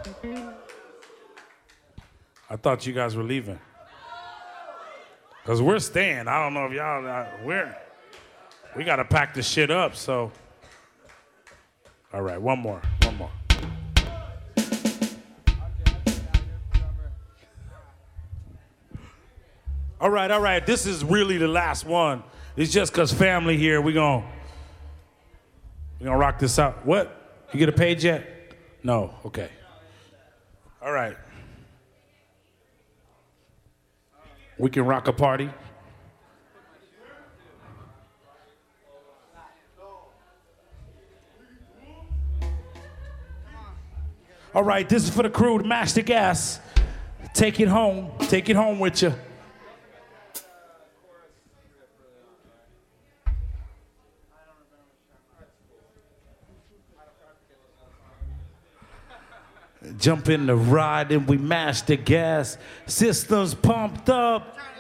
I thought you guys were leaving. Because we're staying. I don't know if y'all, we got to pack this shit up, so. All right, one more. All right, this is really the last one. It's just because family here, we gonna rock this out. What? You get a page yet? No, okay. All right. We can rock a party. All right, this is for the crew to mash the gas. Take it home with you. Jump in the ride and we mash the gas. Systems pumped up.